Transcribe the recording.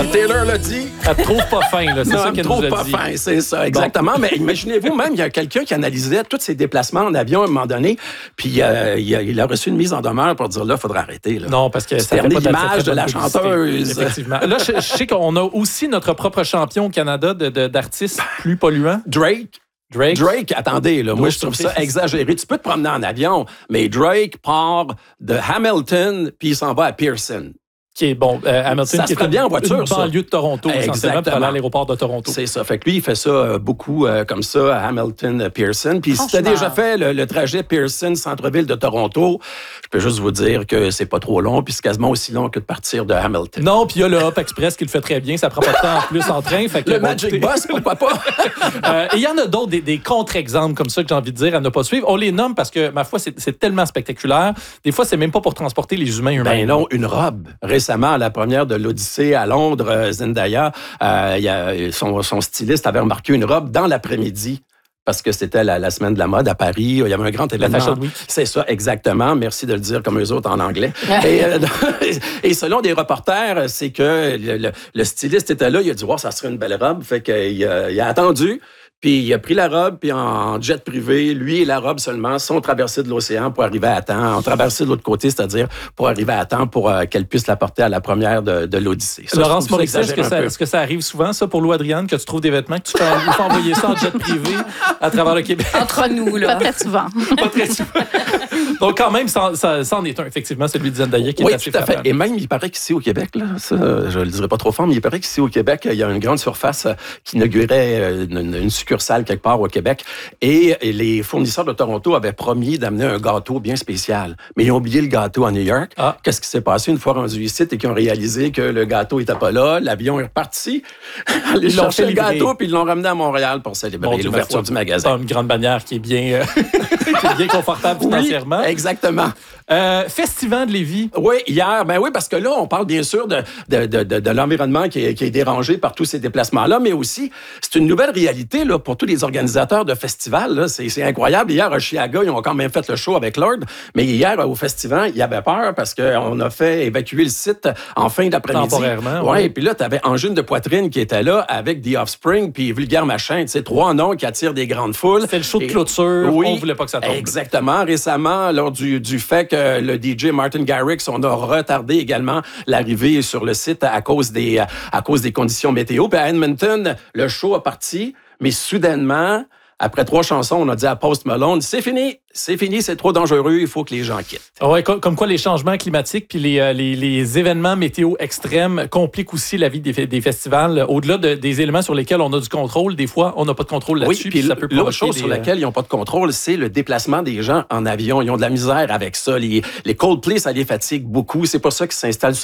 Taylor l'a dit. Elle te trouve pas fin, là. C'est ça qu'elle nous a dit. Pas fin, c'est ça, exactement. Bon. Mais imaginez-vous, même, il y a quelqu'un qui analysait tous ses déplacements en avion à un moment donné, puis il a reçu une mise en demeure pour dire, là, il faudrait arrêter. Là. Non, parce que ça fait l'image de la chanteuse. Effectivement. Là, je sais qu'on a aussi notre propre champion au Canada d'artistes plus polluants. Drake, attendez, là, moi je trouve ça exagéré. Tu peux te promener en avion, mais Drake part de Hamilton puis il s'en va à Pearson. Qui est bon, Hamilton, ça qui est bien en voiture, une banlieue de Toronto, essentiellement, pour aller à l'aéroport de Toronto. C'est ça. Fait que lui, il fait ça beaucoup comme ça à Hamilton-Pearson. Puis si tu as déjà fait le trajet Pearson-centre-ville de Toronto, je peux juste vous dire que c'est pas trop long, puis c'est quasiment aussi long que de partir de Hamilton. Non, puis il y a le Hop Express qui le fait très bien. Ça prend pas de temps en plus en train. Fait que, le Magic Bus, pourquoi pas? Et il y en a d'autres, des contre-exemples comme ça que j'ai envie de dire à ne pas suivre. On les nomme parce que, ma foi, c'est tellement spectaculaire. Des fois, c'est même pas pour transporter les humains eux-mêmes. Ben non, une robe. Récemment, à la première de l'Odyssée à Londres, Zendaya, son styliste avait remarqué une robe dans l'après-midi. Parce que c'était la semaine de la mode à Paris. Il y avait un grand événement. La Fashion Week. C'est ça, exactement. Merci de le dire comme eux autres en anglais. Et selon des reporters, c'est que le styliste était là. Il a dit, wow, ça serait une belle robe. Fait qu'il a attendu. Puis il a pris la robe, puis en jet privé, lui et la robe seulement sont traversés de l'océan pour arriver à temps. On traversé de l'autre côté, c'est-à-dire pour arriver à temps pour qu'elle puisse la porter à la première de l'Odyssée. Ça, Laurence Morissette, est-ce que ça arrive souvent, ça, pour Lou Adrienne, que tu trouves des vêtements, que tu fais envoyer ça en jet privé à travers le Québec? Entre nous, là. Pas très souvent. Pas très souvent. Donc, quand même, ça en est un, effectivement, celui de Zendaya qui est assez frappant. Oui, tout à fait. Et même, il paraît qu'ici au Québec, là, ça, je ne le dirai pas trop fort, mais il paraît qu'ici au Québec, il y a une grande surface qui inaugurait une succursale quelque part au Québec. Et les fournisseurs de Toronto avaient promis d'amener un gâteau bien spécial. Mais ils ont oublié le gâteau à New York. Ah. Qu'est-ce qui s'est passé une fois rendu ici et qu'ils ont réalisé que le gâteau n'était pas là? L'avion est reparti. Ils ont cherché le gâteau puis ils l'ont ramené à Montréal pour célébrer l'ouverture du magasin. C'est une grande bannière qui est bien, qui est bien confortable financièrement. Oui, exactement. Festival de Lévis. Oui, hier. Ben oui, parce que là, on parle bien sûr de l'environnement qui est dérangé par tous ces déplacements-là, mais aussi, c'est une nouvelle réalité là, pour tous les organisateurs de festivals. Là. C'est incroyable. Hier, à Chiaga, ils ont quand même fait le show avec Lord, mais hier, au festival, il y avait peur parce qu'on a fait évacuer le site en fin d'après-midi. Temporairement, oui. Puis là, tu avais Angine de Poitrine qui était là avec The Offspring puis Vulgaire Machin. Tu sais, 3 noms qui attirent des grandes foules. C'est le show de clôture. Oui, on voulait pas que ça tombe. Exactement. Récemment, lors du fait que le DJ Martin Garrix, on a retardé également l'arrivée sur le site à cause des conditions météo. Puis à Edmonton, le show a parti, mais soudainement, après 3 chansons, on a dit à Post Malone, c'est fini, c'est trop dangereux, il faut que les gens quittent. Oui, comme quoi les changements climatiques puis les événements météo extrêmes compliquent aussi la vie des festivals. Au-delà des éléments sur lesquels on a du contrôle, des fois, on n'a pas de contrôle là-dessus. Oui, puis ça peut l'autre chose sur laquelle ils n'ont pas de contrôle, c'est le déplacement des gens en avion. Ils ont de la misère avec ça. Les Coldplay, ça les fatigue beaucoup. C'est pour ça qu'ils s'installent